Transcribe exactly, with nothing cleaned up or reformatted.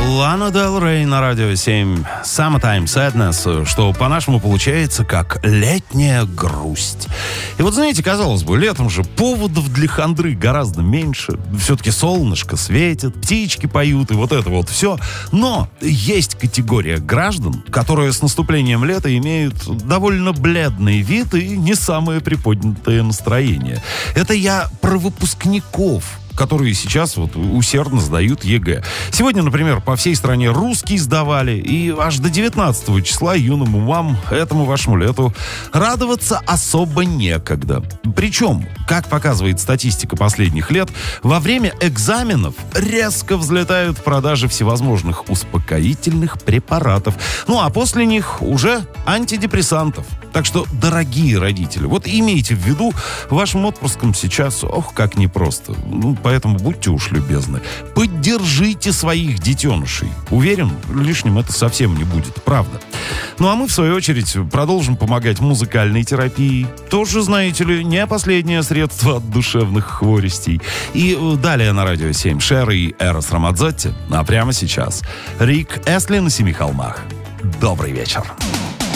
Лана Дель Рей на радио семь. Summertime Sadness, что по-нашему получается как летняя грусть. И вот знаете, казалось бы, летом же поводов для хандры гораздо меньше. Все-таки солнышко светит, птички поют и вот это вот все. Но есть категория граждан, которые с наступлением лета имеют довольно бледный вид и не самое приподнятое настроение. Это я про выпускников, которые сейчас вот усердно сдают ЕГЭ. Сегодня, например, по всей стране русский сдавали, и аж до девятнадцатого числа юным умам этому вашему лету радоваться особо некогда. Причем, как показывает статистика последних лет, во время экзаменов резко взлетают продажи всевозможных успокоительных препаратов. Ну, а после них уже антидепрессантов. Так что, дорогие родители, вот имейте в виду, вашим отпуском сейчас, ох, как непросто. Ну, поэтому будьте уж любезны. Поддержите своих детенышей. Уверен, лишним это совсем не будет, правда. Ну, а мы, в свою очередь, продолжим помогать музыкальной терапией. Тоже, знаете ли, не последнее средство от душевных хворостей. И далее на радио семь Шер и Эрос Рамадзотти. А прямо сейчас Рик Эстли на Семи холмах. Добрый вечер.